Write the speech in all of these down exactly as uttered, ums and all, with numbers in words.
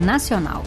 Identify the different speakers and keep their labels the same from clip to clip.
Speaker 1: nacional.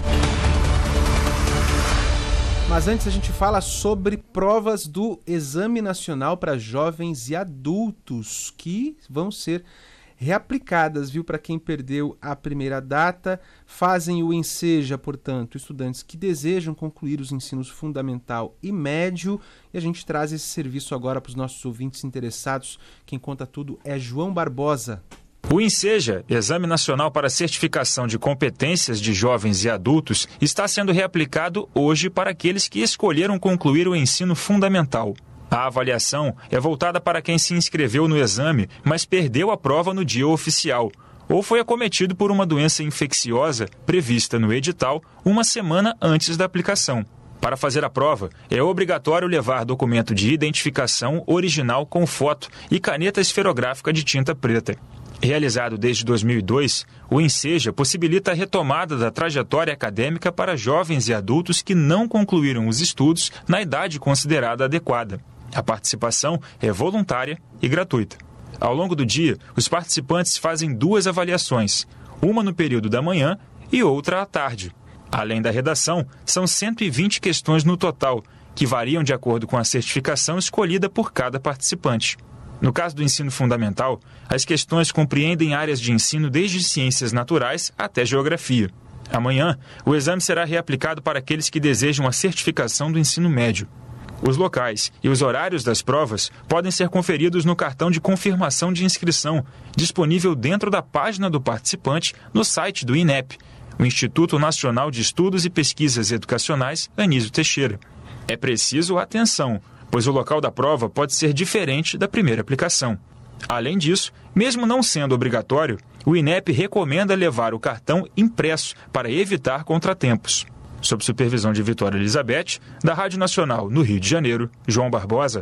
Speaker 2: Mas antes a gente fala sobre provas do Exame Nacional para jovens e adultos que vão ser reaplicadas, viu? Para quem perdeu a primeira data, fazem o Enseja, portanto, estudantes que desejam concluir os ensinos fundamental e médio. E a gente traz esse serviço agora para os nossos ouvintes interessados. Quem conta tudo é João Barbosa.
Speaker 3: O Enseja, Exame Nacional para Certificação de Competências de Jovens e Adultos, está sendo reaplicado hoje para aqueles que escolheram concluir o ensino fundamental. A avaliação é voltada para quem se inscreveu no exame, mas perdeu a prova no dia oficial, ou foi acometido por uma doença infecciosa prevista no edital uma semana antes da aplicação. Para fazer a prova, é obrigatório levar documento de identificação original com foto e caneta esferográfica de tinta preta. Realizado desde dois mil e dois, o Enseja possibilita a retomada da trajetória acadêmica para jovens e adultos que não concluíram os estudos na idade considerada adequada. A participação é voluntária e gratuita. Ao longo do dia, os participantes fazem duas avaliações, uma no período da manhã e outra à tarde. Além da redação, são cento e vinte questões no total, que variam de acordo com a certificação escolhida por cada participante. No caso do ensino fundamental, as questões compreendem áreas de ensino desde ciências naturais até geografia. Amanhã, o exame será reaplicado para aqueles que desejam a certificação do ensino médio. Os locais e os horários das provas podem ser conferidos no cartão de confirmação de inscrição, disponível dentro da página do participante no site do INEP, o Instituto Nacional de Estudos e Pesquisas Educacionais Anísio Teixeira. É preciso atenção, pois o local da prova pode ser diferente da primeira aplicação. Além disso, mesmo não sendo obrigatório, o INEP recomenda levar o cartão impresso para evitar contratempos. Sob supervisão de Vitória Elizabeth, da Rádio Nacional no Rio de Janeiro, João Barbosa.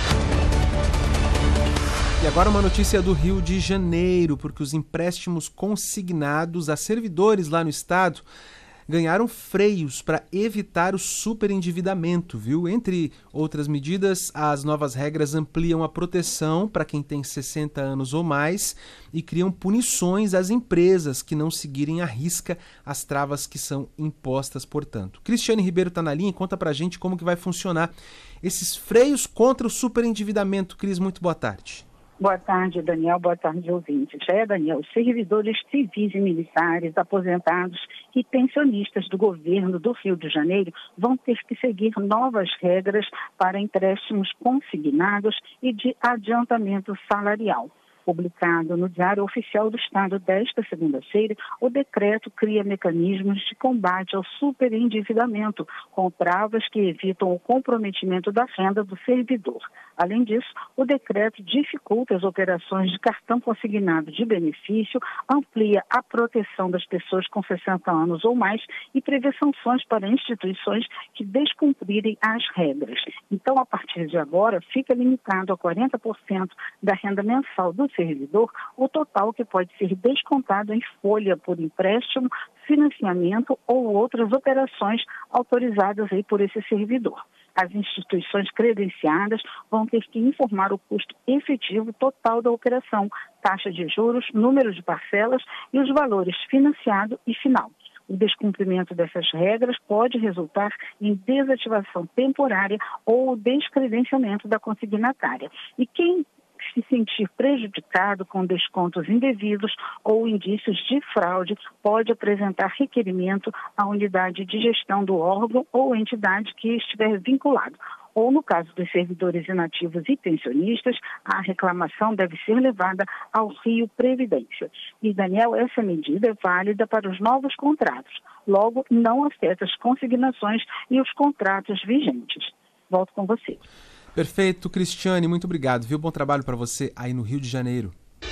Speaker 2: E agora uma notícia do Rio de Janeiro, porque os empréstimos consignados a servidores lá no estado ganharam freios para evitar o superendividamento, viu? Entre outras medidas, as novas regras ampliam a proteção para quem tem sessenta anos ou mais e criam punições às empresas que não seguirem à risca as travas que são impostas, portanto. Cristiane Ribeiro está na linha e conta para a gente como que vai funcionar esses freios contra o superendividamento. Cris, muito boa tarde.
Speaker 4: Boa tarde, Daniel. Boa tarde, ouvintes. É, Daniel, os servidores civis e militares, aposentados e pensionistas do governo do Rio de Janeiro vão ter que seguir novas regras para empréstimos consignados e de adiantamento salarial. Publicado no Diário Oficial do Estado desta segunda-feira, o decreto cria mecanismos de combate ao superendividamento, com travas que evitam o comprometimento da renda do servidor. Além disso, o decreto dificulta as operações de cartão consignado de benefício, amplia a proteção das pessoas com sessenta anos ou mais e prevê sanções para instituições que descumprirem as regras. Então, a partir de agora, fica limitado a quarenta por cento da renda mensal do servidor o total que pode ser descontado em folha por empréstimo, financiamento ou outras operações autorizadas aí por esse servidor. As instituições credenciadas vão ter que informar o custo efetivo total da operação, taxa de juros, número de parcelas e os valores financiado e final. O descumprimento dessas regras pode resultar em desativação temporária ou descredenciamento da consignatária. E quem se sentir prejudicado com descontos indevidos ou indícios de fraude, pode apresentar requerimento à unidade de gestão do órgão ou entidade que estiver vinculado. Ou, no caso dos servidores inativos e pensionistas, a reclamação deve ser levada ao Rio Previdência. E, Daniel, essa medida é válida para os novos contratos. Logo, não afeta as consignações e os contratos vigentes. Volto com você.
Speaker 2: Perfeito, Cristiane, muito obrigado, viu? Bom trabalho para você aí no Rio de Janeiro.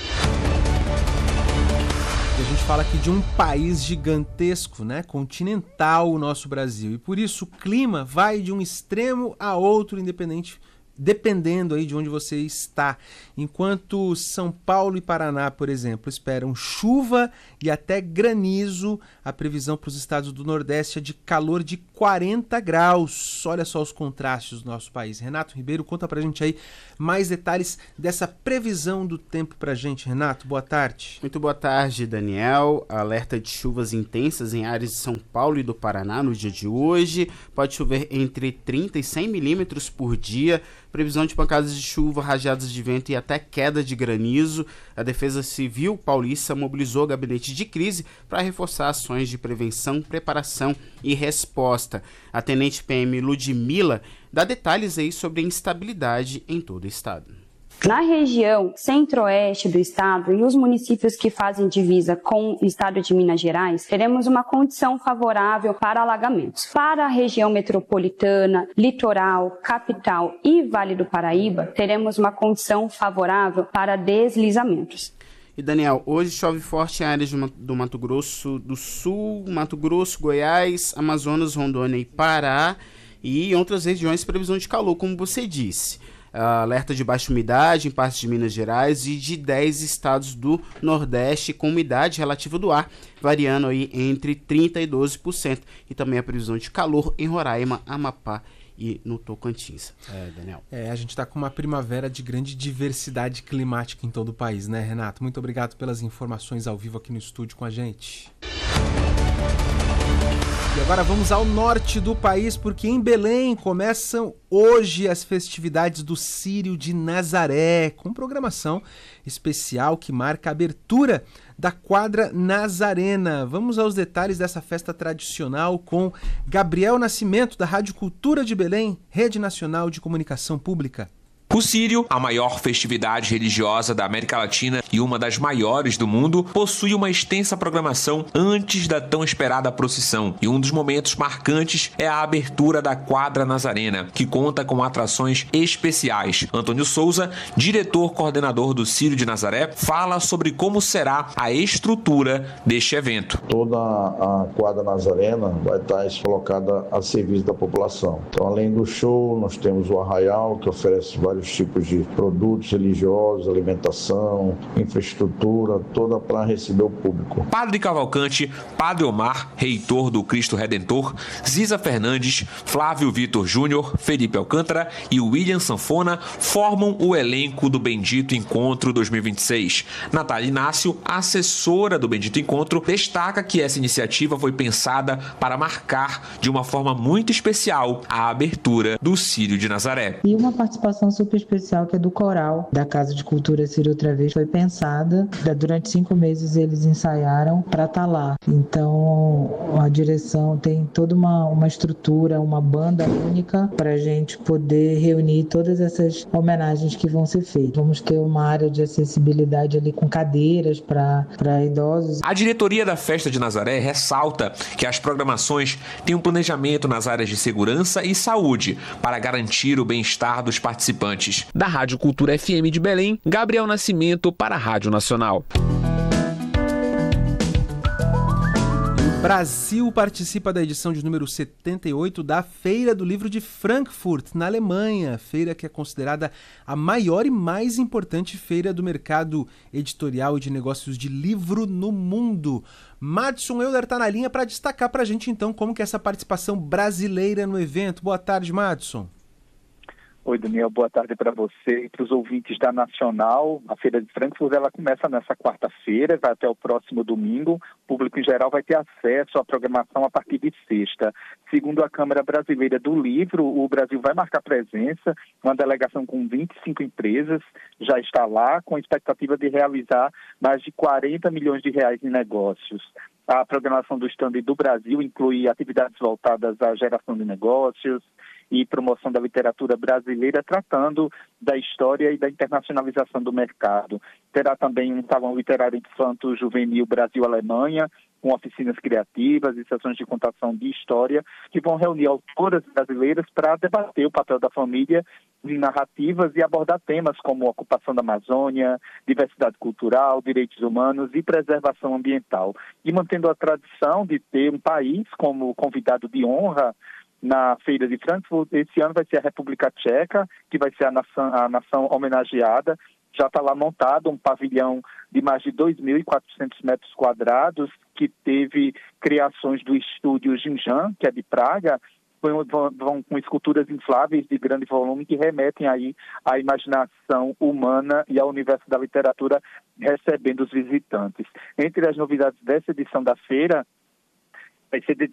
Speaker 2: E a gente fala aqui de um país gigantesco, né? Continental, o nosso Brasil. E por isso o clima vai de um extremo a outro, independente dependendo aí de onde você está. Enquanto São Paulo e Paraná, por exemplo, esperam chuva e até granizo, a previsão para os estados do Nordeste é de calor de quarenta graus. Olha só os contrastes do nosso país. Renato Ribeiro, conta pra gente aí mais detalhes dessa previsão do tempo pra gente. Renato, boa tarde.
Speaker 1: Muito boa tarde, Daniel. Alerta de chuvas intensas em áreas de São Paulo e do Paraná no dia de hoje. Pode chover entre trinta e cem milímetros por dia. Previsão de pancadas de chuva, rajadas de vento e até queda de granizo. A Defesa Civil Paulista mobilizou o gabinete de crise para reforçar ações de prevenção, preparação e resposta. A tenente P M Ludmila dá detalhes aí sobre a instabilidade em todo o estado.
Speaker 5: Na região centro-oeste do estado e os municípios que fazem divisa com o estado de Minas Gerais, teremos uma condição favorável para alagamentos. Para a região metropolitana, litoral, capital e Vale do Paraíba, teremos uma condição favorável para deslizamentos.
Speaker 1: E Daniel, hoje chove forte em áreas do Mato Grosso do Sul, Mato Grosso, Goiás, Amazonas, Rondônia e Pará e em outras regiões previsão de calor, como você disse. Alerta de baixa umidade em partes de Minas Gerais e de dez estados do Nordeste com umidade relativa do ar variando aí entre trinta e doze por cento e também a previsão de calor em Roraima, Amapá e no Tocantins. É, Daniel.
Speaker 2: É, a gente está com uma primavera de grande diversidade climática em todo o país, né, Renato? Muito obrigado pelas informações ao vivo aqui no estúdio com a gente. E agora vamos ao norte do país, porque em Belém começam hoje as festividades do Círio de Nazaré, com programação especial que marca a abertura da quadra Nazarena. Vamos aos detalhes dessa festa tradicional com Gabriel Nascimento, da Rádio Cultura de Belém, Rede Nacional de Comunicação Pública.
Speaker 6: O Círio, a maior festividade religiosa da América Latina e uma das maiores do mundo, possui uma extensa programação antes da tão esperada procissão. E um dos momentos marcantes é a abertura da quadra Nazarena, que conta com atrações especiais. Antônio Souza, diretor coordenador do Círio de Nazaré, fala sobre como será a estrutura deste evento.
Speaker 7: Toda a quadra Nazarena vai estar colocada a serviço da população. Então, além do show, nós temos o arraial, que oferece vários tipos de produtos religiosos, alimentação, infraestrutura, toda para receber o público.
Speaker 6: Padre Cavalcante, Padre Omar, reitor do Cristo Redentor, Ziza Fernandes, Flávio Vitor Júnior, Felipe Alcântara e William Sanfona formam o elenco do Bendito Encontro dois mil e vinte e seis. Natália Inácio, assessora do Bendito Encontro, destaca que essa iniciativa foi pensada para marcar de uma forma muito especial a abertura do Círio de Nazaré.
Speaker 8: E uma participação super especial que é do coral da Casa de Cultura Círio outra vez, foi pensada, durante cinco meses eles ensaiaram para estar lá. Então a direção tem toda uma, uma estrutura, uma banda única para a gente poder reunir todas essas homenagens que vão ser feitas. Vamos ter uma área de acessibilidade ali com cadeiras para idosos.
Speaker 6: A diretoria da Festa de Nazaré ressalta que as programações têm um planejamento nas áreas de segurança e saúde para garantir o bem-estar dos participantes. Da Rádio Cultura F M de Belém, Gabriel Nascimento para a Rádio Nacional.
Speaker 2: O Brasil participa da edição de número setenta e oito da Feira do Livro de Frankfurt, na Alemanha. Feira que é considerada a maior e mais importante feira do mercado editorial e de negócios de livro no mundo. Madison Euler está na linha para destacar para a gente, então, como que é essa participação brasileira no evento. Boa tarde, Madison.
Speaker 9: Oi, Daniel, boa tarde para você e para os ouvintes da Nacional. A Feira de Frankfurt ela começa nessa quarta-feira, vai até o próximo domingo. O público em geral vai ter acesso à programação a partir de sexta. Segundo a Câmara Brasileira do Livro, o Brasil vai marcar presença. Uma delegação com vinte e cinco empresas já está lá, com a expectativa de realizar mais de quarenta milhões de reais em negócios. A programação do stand do Brasil inclui atividades voltadas à geração de negócios e promoção da literatura brasileira, tratando da história e da internacionalização do mercado. Terá também um salão literário infanto-juvenil Brasil-Alemanha, com oficinas criativas e sessões de contação de história, que vão reunir autoras brasileiras para debater o papel da família em narrativas e abordar temas como ocupação da Amazônia, diversidade cultural, direitos humanos e preservação ambiental. E mantendo a tradição de ter um país como convidado de honra na Feira de Frankfurt. Esse ano vai ser a República Tcheca, que vai ser a nação, a nação homenageada. Já está lá montado um pavilhão de mais de dois mil e quatrocentos metros quadrados, que teve criações do estúdio Jinjan, que é de Praga, vão, vão com esculturas infláveis de grande volume que remetem aí à imaginação humana e ao universo da literatura, recebendo os visitantes. Entre as novidades dessa edição da feira, vai ser